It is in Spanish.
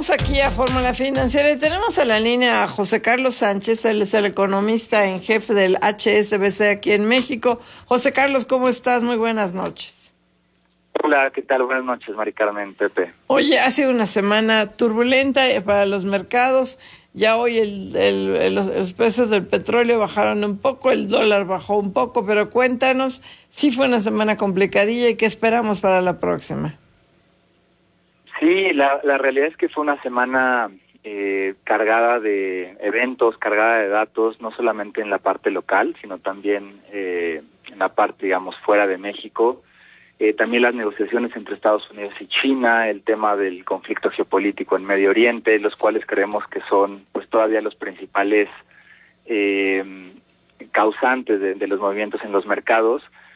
Estamos aquí a Fórmula Financiera y tenemos en la línea a José Carlos Sánchez. Él es el economista en jefe del HSBC aquí en México. José Carlos, ¿cómo estás? Muy buenas noches. Hola, ¿qué tal? Buenas noches, Mari Carmen, Pepe. Oye, ha sido una semana turbulenta para los mercados. Ya hoy los precios del petróleo bajaron un poco, el dólar bajó un poco, pero cuéntanos, sí fue una semana complicadilla y qué esperamos para la próxima. Sí, la realidad es que fue una semana cargada de eventos, cargada de datos, no solamente en la parte local, sino también en la parte, digamos, fuera de México. También las negociaciones entre Estados Unidos y China, el tema del conflicto geopolítico en Medio Oriente, los cuales creemos que son pues todavía los principales causantes de los movimientos en los mercados.